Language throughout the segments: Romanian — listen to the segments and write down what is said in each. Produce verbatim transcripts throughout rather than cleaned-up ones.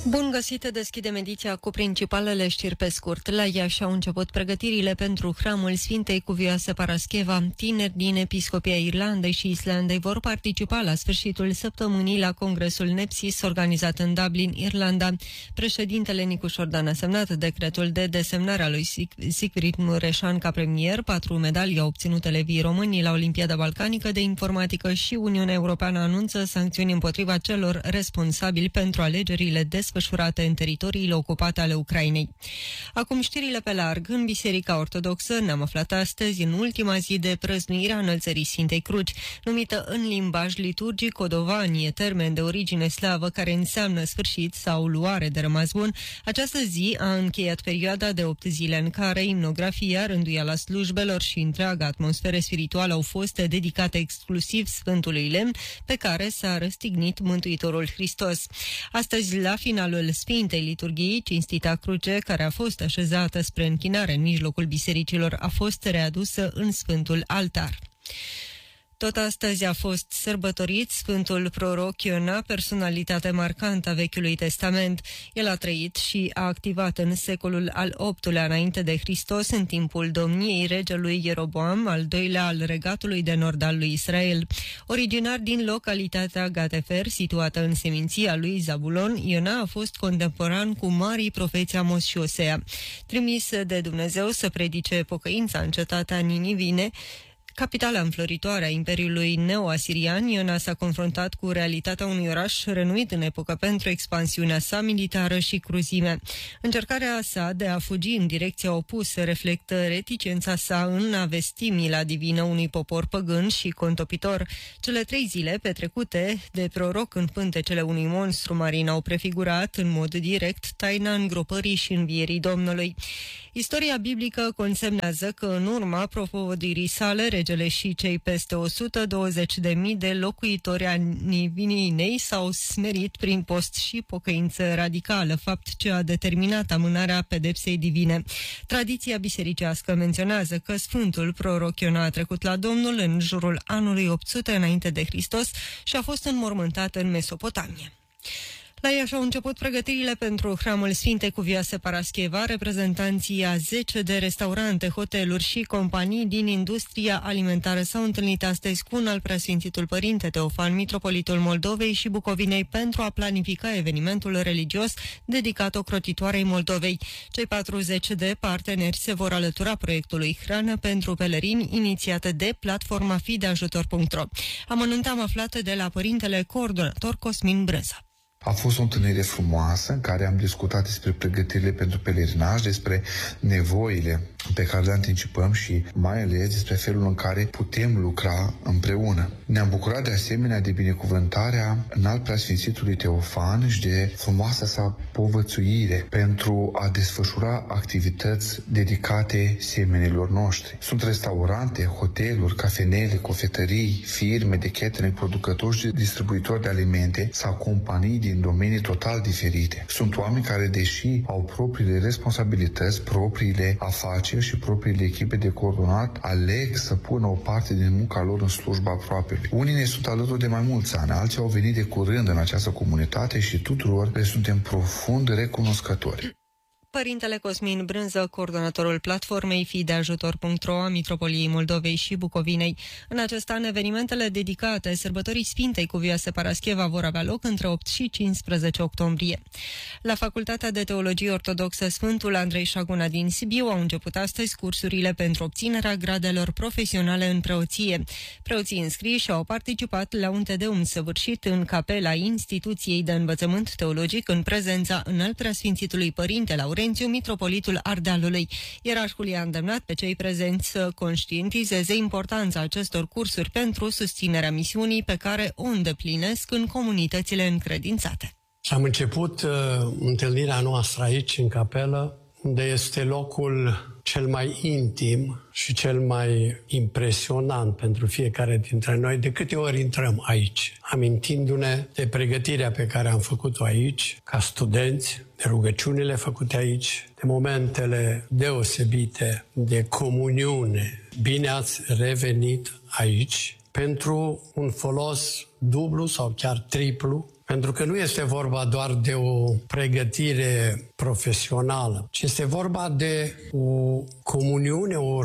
Bun găsit, deschidem ediția cu principalele știri pe scurt. La Iași au început pregătirile pentru hramul Sfintei Cuvioase Parascheva. Tineri din Episcopia Irlandei și Islandei vor participa la sfârșitul săptămânii la Congresul Nepsis organizat în Dublin, Irlanda. Președintele Nicu Șordan a semnat decretul de desemnare a lui Sigrid Mureșan ca premier. Patru medalii au obținut elevii români la Olimpiada Balcanică de Informatică și Uniunea Europeană anunță sancțiuni împotriva celor responsabili pentru alegerile desfășurate în teritoriile ocupate ale Ucrainei. Acum știrile pe larg. În Biserica Ortodoxă ne-am aflat astăzi în ultima zi de prăznuire a înălțării Sfintei Cruci, numită în limbaj liturgic Odovanie, termen de origine slavă care înseamnă sfârșit sau luare de rămas bun. Această zi a încheiat perioada de opt zile în care imnografia, rânduiala slujbelor și întreaga atmosferă spirituală au fost dedicate exclusiv Sfântului Lemn pe care s-a răstignit Mântuitorul Hristos. Astăzi, la finalul Sfintei Liturghii, cinstita cruce, care a fost așezată spre închinare în mijlocul bisericilor, a fost readusă în Sfântul Altar. Tot astăzi a fost sărbătorit Sfântul Proroc Iona, personalitate marcantă a Vechiului Testament. El a trăit și a activat în secolul al optulea înainte de Hristos, în timpul domniei regelui Ieroboam, al doilea al regatului de nord al lui Israel. Originar din localitatea Gatefer, situată în seminția lui Zabulon, Iona a fost contemporan cu marii profeți Amos și Osea. Trimis de Dumnezeu să predice pocăința în cetatea Ninivine, capitala înfloritoare a Imperiului Neo-Asirian, Iona s-a confruntat cu realitatea unui oraș renuit în epocă pentru expansiunea sa militară și cruzime. Încercarea sa de a fugi în direcția opusă reflectă reticența sa în a vesti mila divină unui popor păgân și contopitor. Cele trei zile petrecute de proroc în pântecele unui monstru marin au prefigurat în mod direct taina îngropării și învierii Domnului. Istoria biblică consemnează că în urma propovăduirii sale, regele și cei peste o sută douăzeci de mii de locuitori ai Nivinei s-au smerit prin post și pocăință radicală, fapt ce a determinat amânarea pedepsei divine. Tradiția bisericească menționează că Sfântul Proroc Iona a trecut la Domnul în jurul anului opt sute înainte de Hristos și a fost înmormântat în Mesopotamie. La Iași au început pregătirile pentru hramul Sfintei Cuvioase Parascheva. Reprezentanții a zece de restaurante, hoteluri și companii din industria alimentară s-au întâlnit astăzi cu un al preasfințitul Părinte Teofan, mitropolitul Moldovei și Bucovinei, pentru a planifica evenimentul religios dedicat ocrotitoarei Moldovei. Cei patruzeci de parteneri se vor alătura proiectului Hrană pentru pelerini, inițiată de platforma fideajutor punct ro. Amănunte am aflat de la părintele coordonator Cosmin Brânza. A fost o întâlnire frumoasă în care am discutat despre pregătirile pentru pelerinaj, despre nevoile pe care le anticipăm și mai ales despre felul în care putem lucra împreună. Ne-am bucurat de asemenea de binecuvântarea înalt preasfințitului Teofan și de frumoasa sa povățuire pentru a desfășura activități dedicate semenilor noștri. Sunt restaurante, hoteluri, cafenele, cofetării, firme de catering, producători și distribuitori de alimente sau companii din domenii total diferite. Sunt oameni care, deși au propriile responsabilități, propriile afaceri și propriile echipe de coordonat, aleg să pună o parte din munca lor în slujba aproapelui. Unii ne sunt alături de mai mulți ani, alții au venit de curând în această comunitate și tuturor le suntem profund recunoscători. Părintele Cosmin Brânză, coordonatorul platformei fideajutor punct ro a Mitropoliei Moldovei și Bucovinei. În acest an, evenimentele dedicate sărbătorii Sfintei Cuvioase Parascheva vor avea loc între opt și cincisprezece octombrie. La Facultatea de Teologie Ortodoxă Sfântul Andrei Șaguna din Sibiu au început astăzi cursurile pentru obținerea gradelor profesionale în preoție. Preoții înscriși au participat la un tedeum săvârșit în capela instituției de învățământ teologic în prezența înalt preasfințitului Părinte Laurențiu, mitropolitul Ardealului. Ierarhul i-a îndemnat pe cei prezenți să conștientizeze importanța acestor cursuri pentru susținerea misiunii pe care o îndeplinesc în comunitățile încredințate. Am început uh, întâlnirea noastră aici, în capelă, unde este locul cel mai intim și cel mai impresionant pentru fiecare dintre noi. De câte ori intrăm aici, amintindu-ne de pregătirea pe care am făcut-o aici, ca studenți, de rugăciunile făcute aici, de momentele deosebite de comuniune. Bine ați revenit aici pentru un folos dublu sau chiar triplu, Pentru că nu este vorba doar de o pregătire profesională, ci este vorba de o comuniune, o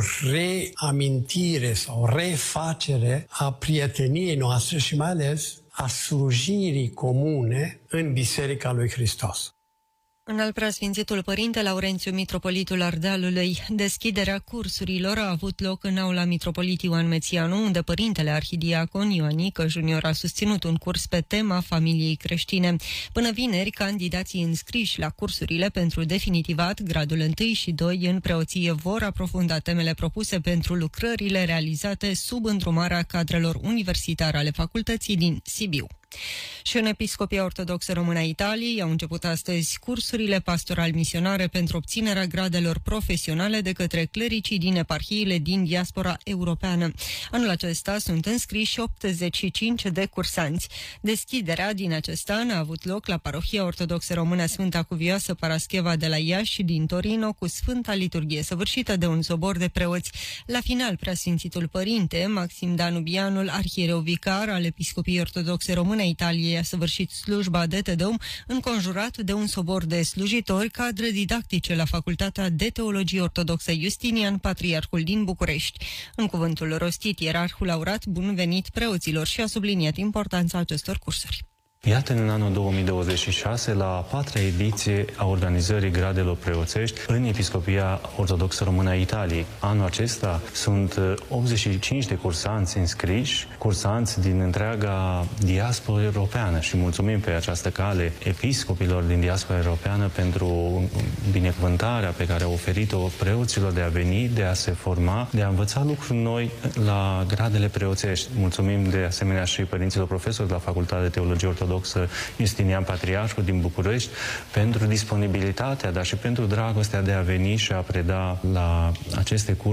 reamintire sau refacere a prieteniei noastre și mai ales a slujirii comune în Biserica lui Hristos. Înalt Preasfințitul Părinte Laurențiu, mitropolitul Ardealului, deschiderea cursurilor a avut loc în aula mitropolitii Ioan Mețianu, unde părintele arhidiacon Ioanică Junior a susținut un curs pe tema familiei creștine. Până vineri, candidații înscriși la cursurile pentru definitivat, gradul unu și doi în preoție, vor aprofunda temele propuse pentru lucrările realizate sub îndrumarea cadrelor universitare ale facultății din Sibiu. Și în Episcopia Ortodoxă Română a Italiei au început astăzi cursurile pastoral-misionare pentru obținerea gradelor profesionale de către clericii din eparhiile din diaspora europeană. Anul acesta sunt înscriși optzeci și cinci de cursanți. Deschiderea din acest an a avut loc la Parohia Ortodoxă Română Sfânta Cuvioasă Parascheva de la Iași și din Torino, cu Sfânta Liturghie săvârșită de un zobor de preoți. La final, Preasfințitul Părinte Maxim Danubianul, arhiereu vicar al Episcopiei Ortodoxe Române a Italiei, a săvârșit slujba de Tedeum înconjurat de un sobor de slujitori, cadre didactice la Facultatea de Teologie Ortodoxă Justinian, Patriarhul din București. În cuvântul rostit, ierarhul a urat bun venit preoților și a subliniat importanța acestor cursuri. Iată, în anul două mii douăzeci și șase, la a patra ediție a organizării gradelor preoțești în Episcopia Ortodoxă Română a Italiei. Anul acesta sunt optzeci și cinci de cursanți înscriși, cursanți din întreaga diaspora europeană, și mulțumim pe această cale episcopilor din diaspora europeană pentru binecuvântarea pe care au oferit-o preoților de a veni, de a se forma, de a învăța lucruri noi la gradele preoțești. Mulțumim de asemenea și părinților profesori de la Facultatea de Teologie Ortodoxă Justinian, Patriarhul din București, pentru disponibilitatea, dar și pentru dragostea de a veni și a preda la aceste cursuri